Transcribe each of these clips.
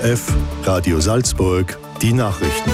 ORF, Radio Salzburg, die Nachrichten.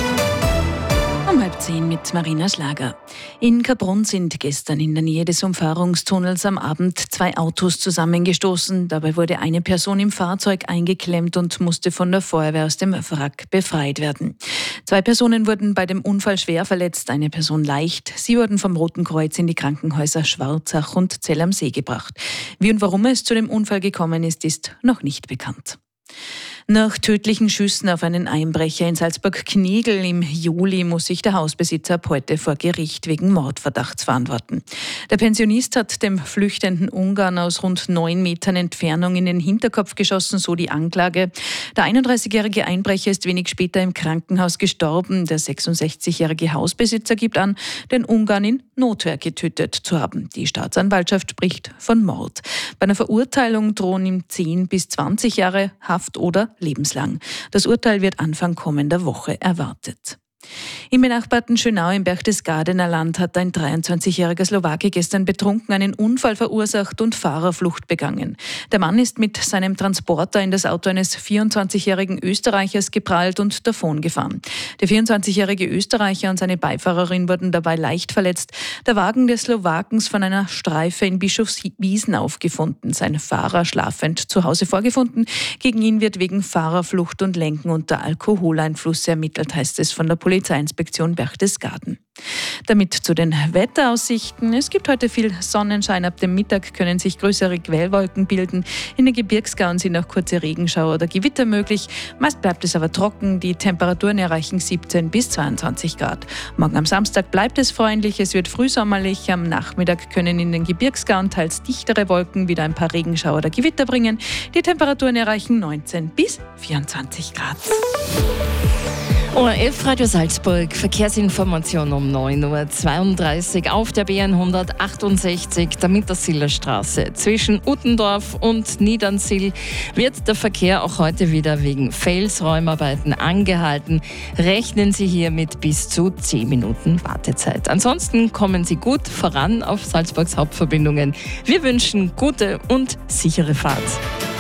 Um 9:30 mit Marina Schlager. In Kaprun sind gestern in der Nähe des Umfahrungstunnels am Abend 2 Autos zusammengestoßen. Dabei wurde eine Person im Fahrzeug eingeklemmt und musste von der Feuerwehr aus dem Wrack befreit werden. 2 Personen wurden bei dem Unfall schwer verletzt, eine Person leicht. Sie wurden vom Roten Kreuz in die Krankenhäuser Schwarzach und Zell am See gebracht. Wie und warum es zu dem Unfall gekommen ist, ist noch nicht bekannt. Nach tödlichen Schüssen auf einen Einbrecher in Salzburg-Knigl im Juli muss sich der Hausbesitzer ab heute vor Gericht wegen Mordverdachts verantworten. Der Pensionist hat dem flüchtenden Ungarn aus rund 9 Metern Entfernung in den Hinterkopf geschossen, so die Anklage. Der 31-jährige Einbrecher ist wenig später im Krankenhaus gestorben. Der 66-jährige Hausbesitzer gibt an, den Ungarn in Notwehr getötet zu haben. Die Staatsanwaltschaft spricht von Mord. Bei einer Verurteilung drohen ihm 10 bis 20 Jahre Haft oder lebenslang. Das Urteil wird Anfang kommender Woche erwartet. Im benachbarten Schönau im Berchtesgadener Land hat ein 23-jähriger Slowake gestern betrunken einen Unfall verursacht und Fahrerflucht begangen. Der Mann ist mit seinem Transporter in das Auto eines 24-jährigen Österreichers geprallt und davongefahren. Der 24-jährige Österreicher und seine Beifahrerin wurden dabei leicht verletzt. Der Wagen des Slowakens von einer Streife in Bischofswiesen aufgefunden. Sein Fahrer schlafend zu Hause vorgefunden. Gegen ihn wird wegen Fahrerflucht und Lenken unter Alkoholeinfluss ermittelt, heißt es von der Polizeiinspektion Berchtesgaden. Damit zu den Wetteraussichten. Es gibt heute viel Sonnenschein. Ab dem Mittag können sich größere Quellwolken bilden. In den Gebirgsgauen sind auch kurze Regenschauer oder Gewitter möglich. Meist bleibt es aber trocken. Die Temperaturen erreichen 17 bis 22 Grad. Morgen am Samstag bleibt es freundlich. Es wird frühsommerlich. Am Nachmittag können in den Gebirgsgauen teils dichtere Wolken wieder ein paar Regenschauer oder Gewitter bringen. Die Temperaturen erreichen 19 bis 24 Grad. ORF Radio Salzburg, Verkehrsinformation um 9:32 Uhr auf der B168, der Mittersiller Straße. Zwischen Uttendorf und Niedernsill wird der Verkehr auch heute wieder wegen Felsräumarbeiten angehalten. Rechnen Sie hier mit bis zu 10 Minuten Wartezeit. Ansonsten kommen Sie gut voran auf Salzburgs Hauptverbindungen. Wir wünschen gute und sichere Fahrt.